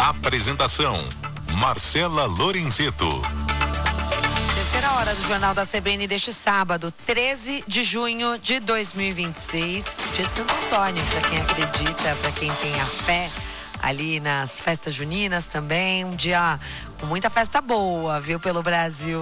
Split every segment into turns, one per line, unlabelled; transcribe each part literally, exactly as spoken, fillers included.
Apresentação: Marcela Lorenzeto.
Terceira hora do Jornal da C B N deste sábado, treze de junho de dois mil e vinte e seis, dia de Santo Antônio, para quem acredita, para quem tem a fé ali nas festas juninas também, um dia com muita festa boa, viu, pelo Brasil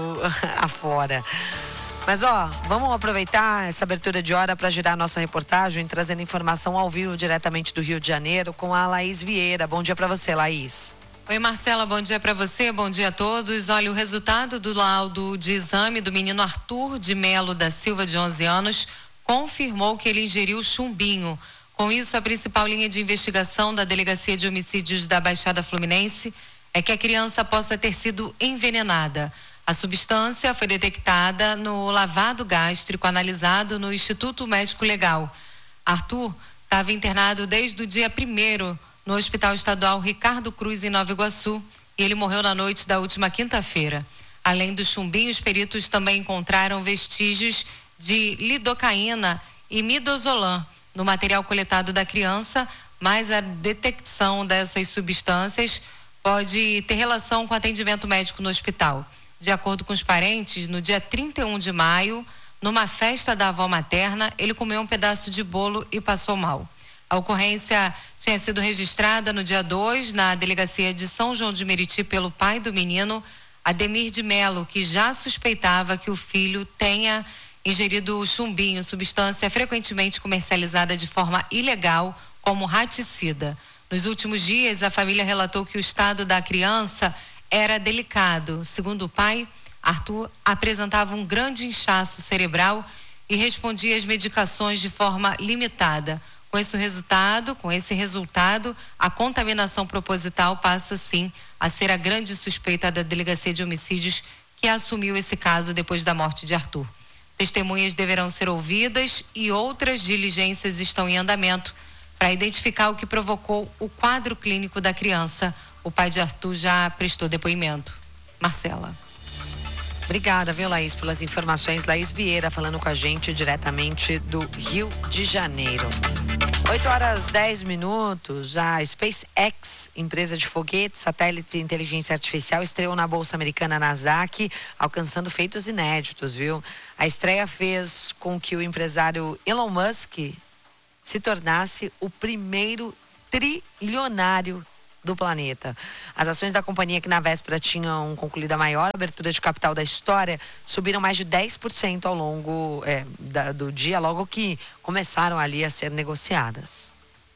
afora. Mas ó, vamos aproveitar essa abertura de hora para girar nossa reportagem, trazendo informação ao vivo diretamente do Rio de Janeiro com a Laís Vieira. Bom dia para você, Laís.
Oi, Marcela, bom dia para você, bom dia a todos. Olha, o resultado do laudo de exame do menino Arthur de Melo da Silva, de onze anos, confirmou que ele ingeriu chumbinho. Com isso, a principal linha de investigação da Delegacia de Homicídios da Baixada Fluminense é que a criança possa ter sido envenenada. A substância foi detectada no lavado gástrico analisado no Instituto Médico Legal. Arthur estava internado desde o dia primeiro no Hospital Estadual Ricardo Cruz, em Nova Iguaçu, e ele morreu na noite da última quinta-feira. Além do chumbinho, os peritos também encontraram vestígios de lidocaína e midazolam no material coletado da criança, mas a detecção dessas substâncias pode ter relação com o atendimento médico no hospital. De acordo com os parentes, no dia trinta e um de maio, numa festa da avó materna, ele comeu um pedaço de bolo e passou mal. A ocorrência tinha sido registrada no dia dois na delegacia de São João de Meriti pelo pai do menino, Ademir de Melo, que já suspeitava que o filho tenha ingerido chumbinho, substância frequentemente comercializada de forma ilegal como raticida. Nos últimos dias, a família relatou que o estado da criança era delicado. Segundo o pai, Arthur apresentava um grande inchaço cerebral e respondia às medicações de forma limitada. Com esse resultado, com esse resultado, a contaminação proposital passa sim a ser a grande suspeita da Delegacia de Homicídios, que assumiu esse caso depois da morte de Arthur. Testemunhas deverão ser ouvidas e outras diligências estão em andamento para identificar o que provocou o quadro clínico da criança. O pai de Arthur já prestou depoimento. Marcela.
Obrigada, viu, Laís, pelas informações. Laís Vieira falando com a gente diretamente do Rio de Janeiro. oito horas e dez minutos, a SpaceX, empresa de foguetes, satélites e inteligência artificial, estreou na Bolsa Americana Nasdaq, alcançando feitos inéditos, viu? A estreia fez com que o empresário Elon Musk se tornasse o primeiro trilionário do planeta. As ações da companhia, que na véspera tinham concluído a maior abertura de capital da história, subiram mais de dez por cento ao longo é, da, do dia, logo que começaram ali a ser negociadas.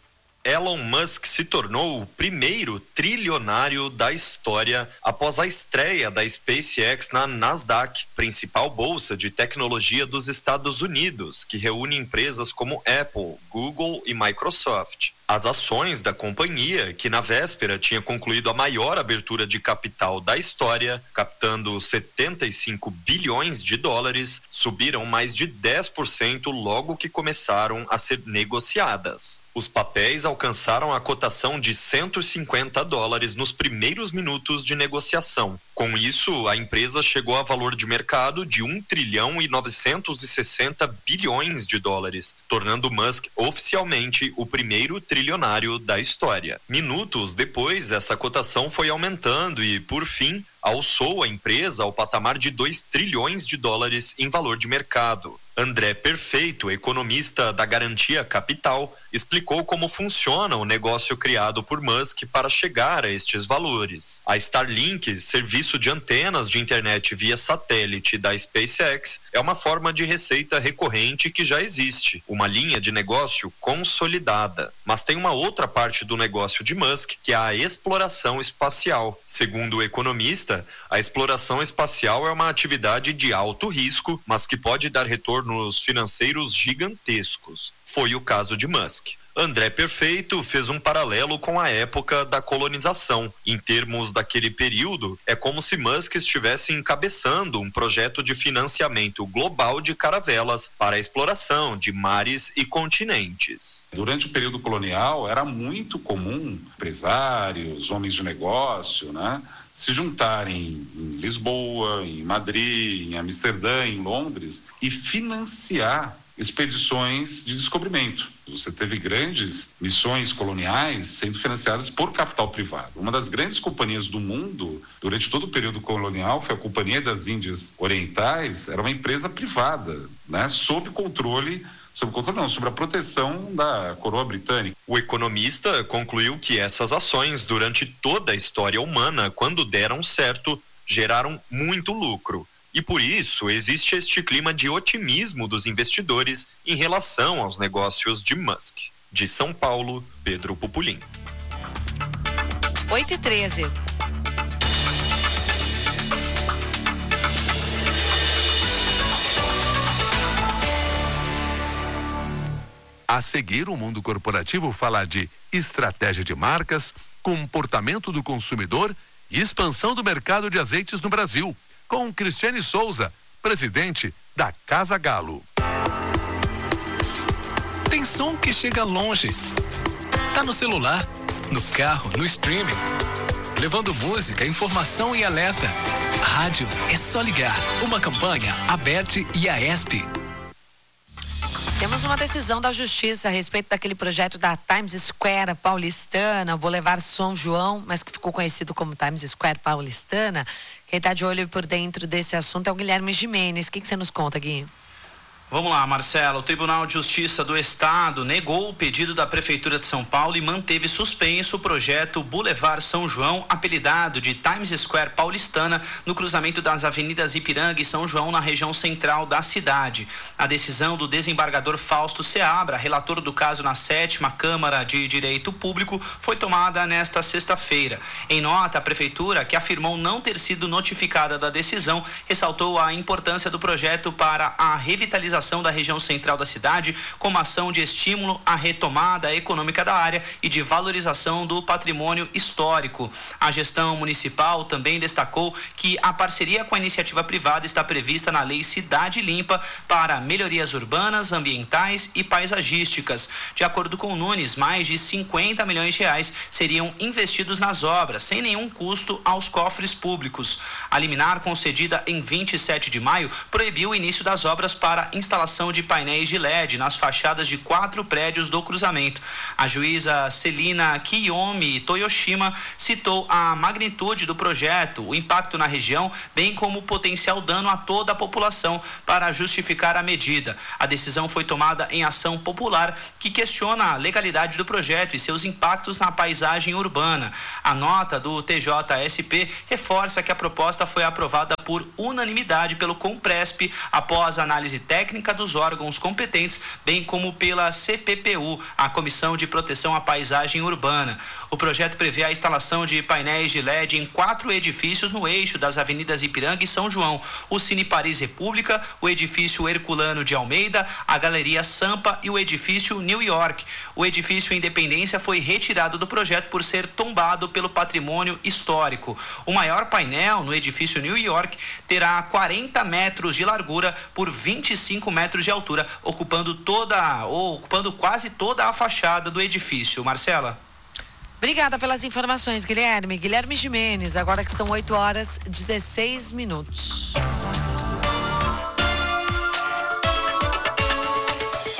Elon Musk se tornou o primeiro trilionário da história após a estreia da SpaceX na Nasdaq, principal bolsa de tecnologia dos Estados Unidos, que reúne empresas como Apple, Google e Microsoft. As ações da companhia, que na véspera tinha concluído a maior abertura de capital da história, captando setenta e cinco bilhões de dólares, subiram mais de dez por cento logo que começaram a ser negociadas. Os papéis alcançaram a cotação de cento e cinquenta dólares nos primeiros minutos de negociação. Com isso, a empresa chegou a valor de mercado de um trilhão e novecentos e sessenta bilhões de dólares, tornando Musk oficialmente o primeiro trilionário da história. Minutos depois, essa cotação foi aumentando e, por fim, alçou a empresa ao patamar de dois trilhões de dólares em valor de mercado. André Perfeito, economista da Garantia Capital, explicou como funciona o negócio criado por Musk para chegar a estes valores. A Starlink, serviço de antenas de internet via satélite da SpaceX, é uma forma de receita recorrente que já existe, uma linha de negócio consolidada. Mas tem uma outra parte do negócio de Musk, que é a exploração espacial. Segundo o economista, a exploração espacial é uma atividade de alto risco, mas que pode dar retornos financeiros gigantescos. Foi o caso de Musk. André Perfeito fez um paralelo com a época da colonização. Em termos daquele período, é como se Musk estivesse encabeçando um projeto de financiamento global de caravelas para a exploração de mares e continentes.
Durante o período colonial, era muito comum empresários, homens de negócio, né, se juntarem em Lisboa, em Madrid, em Amsterdã, em Londres e financiar expedições de descobrimento. Você teve grandes missões coloniais sendo financiadas por capital privado. Uma das grandes companhias do mundo, durante todo o período colonial, foi a Companhia das Índias Orientais, era uma empresa privada, né, sob controle Sob controle não, sobre a proteção da coroa britânica.
O economista concluiu que essas ações, durante toda a história humana, quando deram certo, geraram muito lucro. E por isso existe este clima de otimismo dos investidores em relação aos negócios de Musk. De São Paulo, Pedro Pupulim.
oito e treze.
A seguir, o mundo corporativo fala de estratégia de marcas, comportamento do consumidor e expansão do mercado de azeites no Brasil, com Cristiane Souza, presidente da Casa Galo.
Tem som que chega longe. Tá no celular, no carro, no streaming, levando música, informação e alerta. Rádio é só ligar. Uma campanha Aberte e a ESP.
Temos uma decisão da Justiça a respeito daquele projeto da Times Square paulistana, Boulevard São João, mas que ficou conhecido como Times Square paulistana. Quem está de olho por dentro desse assunto é o Guilherme Gimenez. O que, que você nos conta, Gui?
Vamos lá, Marcelo. O Tribunal de Justiça do Estado negou o pedido da Prefeitura de São Paulo e manteve suspenso o projeto Boulevard São João, apelidado de Times Square paulistana, no cruzamento das avenidas Ipiranga e São João, na região central da cidade. A decisão do desembargador Fausto Seabra, relator do caso na sétima Câmara de Direito Público, foi tomada nesta sexta-feira. Em nota, a Prefeitura, que afirmou não ter sido notificada da decisão, ressaltou a importância do projeto para a revitalização da região central da cidade, como ação de estímulo à retomada econômica da área e de valorização do patrimônio histórico. A gestão municipal também destacou que a parceria com a iniciativa privada está prevista na Lei Cidade Limpa para melhorias urbanas, ambientais e paisagísticas. De acordo com o Nunes, mais de cinquenta milhões de reais seriam investidos nas obras, sem nenhum custo aos cofres públicos. A liminar concedida em vinte e sete de maio proibiu o início das obras para instalação de painéis de L E D nas fachadas de quatro prédios do cruzamento. A juíza Celina Kiyomi Toyoshima citou a magnitude do projeto, o impacto na região, bem como o potencial dano a toda a população para justificar a medida. A decisão foi tomada em ação popular que questiona a legalidade do projeto e seus impactos na paisagem urbana. A nota do T J S P reforça que a proposta foi aprovada por unanimidade pelo Compresp após análise técnica dos órgãos competentes, bem como pela C P P U, a Comissão de Proteção à Paisagem Urbana. O projeto prevê a instalação de painéis de L E D em quatro edifícios no eixo das avenidas Ipiranga e São João: o Cine Paris República, o edifício Herculano de Almeida, a Galeria Sampa e o edifício New York. O edifício Independência foi retirado do projeto por ser tombado pelo patrimônio histórico. O maior painel no edifício New York terá quarenta metros de largura por vinte e cinco metros de altura, ocupando toda ou ocupando quase toda a fachada do edifício. Marcela?
Obrigada pelas informações, Guilherme. Guilherme Gimenez, agora que são oito horas e dezesseis minutos.